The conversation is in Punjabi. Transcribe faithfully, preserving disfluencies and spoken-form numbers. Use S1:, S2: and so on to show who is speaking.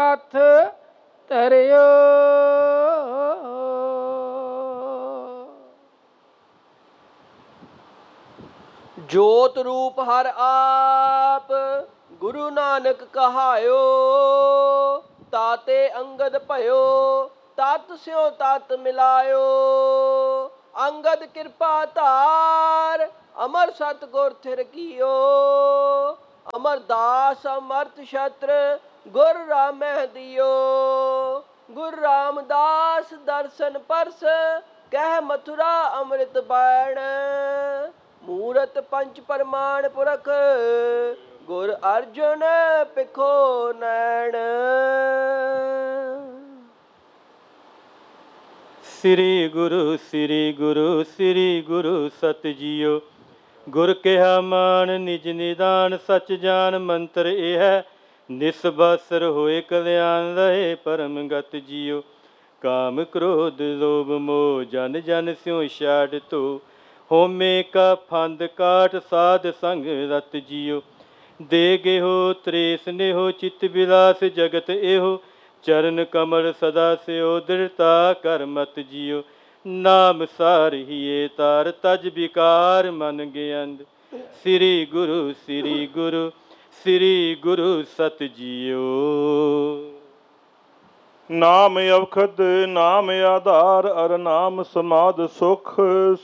S1: ਹੱਥ ਧਰਿਓ।
S2: ਜੋਤ ਰੂਪ ਹਰ ਆਪ ਗੁਰੂ ਨਾਨਕ ਕਹਾਇਓ। ਤਾਤੇ ਅੰਗਦ ਭਇਓ ਤਤ ਸਿਉ ਤਤ ਮਿਲਾਇਓ। ਅੰਗਦ ਕਿਰਪਾ ਧਾਰ ਅਮਰ ਸਤਿਗੁਰ ਥਿਰ ਕੀਓ। ਅਮਰਦਾਸ ਅਮਰਤ ਛਤਰ ਗੁਰ ਰਾਮਹਿ ਦਿਓ। ਗੁਰੂ ਰਾਮਦਾਸ ਦਰਸ਼ਨ ਪਰਸ ਕਹਿ ਮਥੁਰਾ ਅੰਮ੍ਰਿਤ ਬੈਣ। ਮੂਰਤ ਪੰਚ ਪਰਮਾਨ ਪੁਰਖ ਗੁਰ ਅਰਜੁਨ ਪਿਖੋ ਨੈਣ।
S3: ਸ੍ਰੀ ਗੁਰੂ ਸ੍ਰੀ ਗੁਰੂ ਸ੍ਰੀ ਗੁਰੂ ਸਤ ਜੀਓ। ਗੁਰ ਕਿਹਾ ਮਾਨ ਨਿਜ ਨਿਦਾਨ ਸਚ ਜਾਨ ਮੰਤਰ ਇਹ ਹੈ। ਨਿਸਬਸਰ ਹੋਏ ਕਲਿਆਣ ਰਹੇ ਪਰਮ ਗਤ ਜੀਓ। ਕਾਮ ਕ੍ਰੋਧ ਲੋਭ ਮੋਹ ਜਨ ਜਨ ਸਿਉ ਛਾੜ ਤੋ। ਹੋਮੇ ਕਾ ਫੰਦ ਕਾਟ ਸਾਧ ਸੰਗ ਰਤ ਜੀਓ। ਦੇ ਗੇਹੋ ਤ੍ਰੇਸ ਨੇਹੋ ਚਿਤ ਬਿਲਾਸ ਜਗਤ ਇਹੋ। ਚਰਨ ਕਮਲ ਸਦਾ ਸਿਓ ਦ੍ਰਿੜਤਾ ਕਰ ਮਤ ਜੀਓ। ਨਾਮ ਸਾਰਹੀਏ ਤਾਰ ਤਜ ਵਿਕਾਰ ਮਨ ਗਿਆੰਦ। ਸ੍ਰੀ ਗੁਰੂ ਸ੍ਰੀ ਗੁਰੂ ਸ੍ਰੀ ਗੁਰੂ ਸਤ ਜੀਓ।
S4: ਨਾਮ ਅਵਖਦ ਨਾਮ ਆਧਾਰ ਅਰ ਨਾਮ ਸਮਾਧ ਸੁਖ।